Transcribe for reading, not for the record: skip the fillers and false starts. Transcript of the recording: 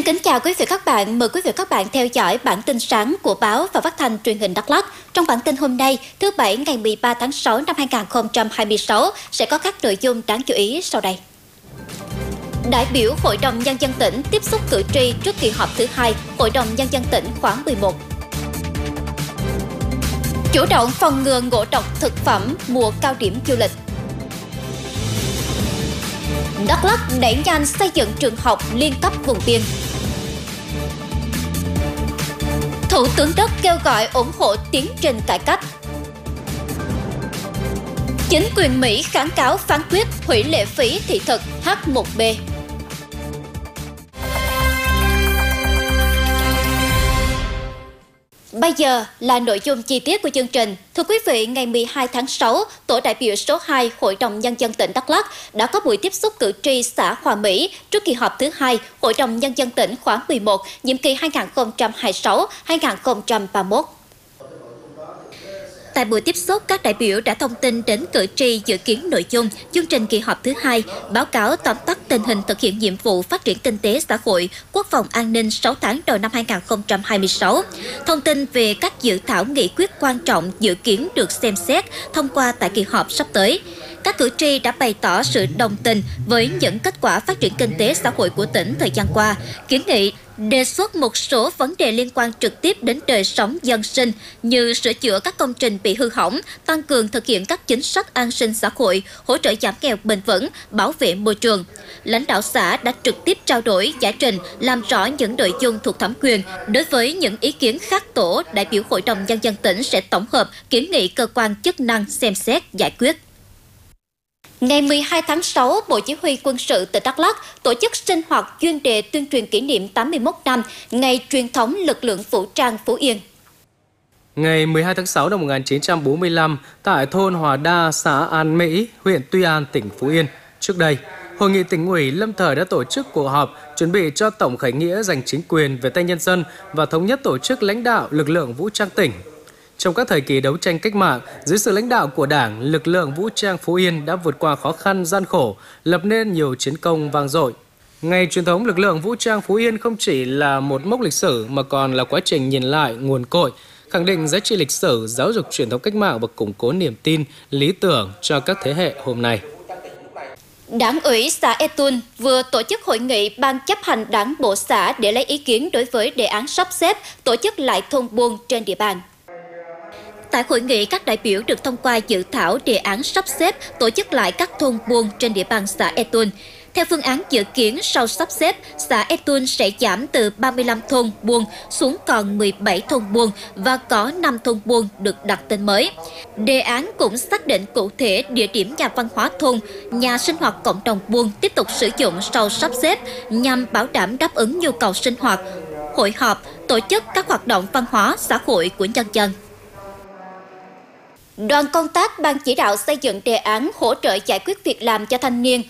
Xin kính chào quý vị các bạn, mời quý vị các bạn theo dõi bản tin sáng của báo và phát thanh truyền hình Đắk Lắk. Trong bản tin hôm nay, thứ Bảy ngày 13 tháng 6 năm 2026 sẽ có các nội dung đáng chú ý sau đây. Đại biểu Hội đồng Nhân dân tỉnh tiếp xúc cử tri trước kỳ họp thứ 2 Hội đồng Nhân dân tỉnh khóa 11. Chủ động phòng ngừa ngộ độc thực phẩm mùa cao điểm du lịch. Đắk Lắk đẩy nhanh xây dựng trường học liên cấp vùng biên. Thủ tướng Đức kêu gọi ủng hộ tiến trình cải cách. Chính quyền Mỹ kháng cáo phán quyết hủy lệ phí thị thực H1B. Bây giờ là nội dung chi tiết của chương trình. Thưa quý vị, ngày 12 tháng 6, Tổ đại biểu số 2 Hội đồng Nhân dân tỉnh Đắk Lắk đã có buổi tiếp xúc cử tri xã Hòa Mỹ trước kỳ họp thứ 2 Hội đồng Nhân dân tỉnh khóa 11, nhiệm kỳ 2026-2031. Tại buổi tiếp xúc, các đại biểu đã thông tin đến cử tri dự kiến nội dung chương trình kỳ họp thứ 2, báo cáo tóm tắt tình hình thực hiện nhiệm vụ phát triển kinh tế xã hội, quốc phòng an ninh 6 tháng đầu năm 2026, thông tin về các dự thảo nghị quyết quan trọng dự kiến được xem xét thông qua tại kỳ họp sắp tới. Các cử tri đã bày tỏ sự đồng tình với những kết quả phát triển kinh tế xã hội của tỉnh thời gian qua, kiến nghị đề xuất một số vấn đề liên quan trực tiếp đến đời sống dân sinh như sửa chữa các công trình bị hư hỏng, tăng cường thực hiện các chính sách an sinh xã hội, hỗ trợ giảm nghèo bền vững, bảo vệ môi trường. Lãnh đạo xã đã trực tiếp trao đổi, giải trình, làm rõ những nội dung thuộc thẩm quyền. Đối với những ý kiến khác tổ, đại biểu Hội đồng Nhân dân tỉnh sẽ tổng hợp, kiến nghị cơ quan chức năng xem xét, giải quyết. Ngày 12 tháng 6, Bộ Chỉ huy Quân sự tỉnh Đắk Lắk tổ chức sinh hoạt chuyên đề tuyên truyền kỷ niệm 81 năm Ngày truyền thống lực lượng vũ trang Phú Yên. Ngày 12 tháng 6 năm 1945, tại thôn Hòa Đa, xã An Mỹ, huyện Tuy An, tỉnh Phú Yên, trước đây, Hội nghị tỉnh ủy lâm thời đã tổ chức cuộc họp chuẩn bị cho tổng khởi nghĩa giành chính quyền về tay nhân dân và thống nhất tổ chức lãnh đạo lực lượng vũ trang tỉnh. Trong các thời kỳ đấu tranh cách mạng, dưới sự lãnh đạo của Đảng, lực lượng vũ trang Phú Yên đã vượt qua khó khăn gian khổ, lập nên nhiều chiến công vang dội. Ngày truyền thống lực lượng vũ trang Phú Yên không chỉ là một mốc lịch sử mà còn là quá trình nhìn lại nguồn cội, khẳng định giá trị lịch sử, giáo dục truyền thống cách mạng và củng cố niềm tin, lý tưởng cho các thế hệ hôm nay. Đảng ủy xã Etun vừa tổ chức hội nghị ban chấp hành đảng bộ xã để lấy ý kiến đối với đề án sắp xếp tổ chức lại thôn buôn trên địa bàn. Tại hội nghị, các đại biểu được thông qua dự thảo đề án sắp xếp tổ chức lại các thôn buôn trên địa bàn xã Etun. Theo phương án dự kiến sau sắp xếp, xã Etun sẽ giảm từ 35 thôn buôn xuống còn 17 thôn buôn và có 5 thôn buôn được đặt tên mới. Đề án cũng xác định cụ thể địa điểm nhà văn hóa thôn, nhà sinh hoạt cộng đồng buôn tiếp tục sử dụng sau sắp xếp nhằm bảo đảm đáp ứng nhu cầu sinh hoạt, hội họp, tổ chức các hoạt động văn hóa xã hội của nhân dân. Đoàn công tác Ban chỉ đạo xây dựng đề án hỗ trợ giải quyết việc làm cho thanh niên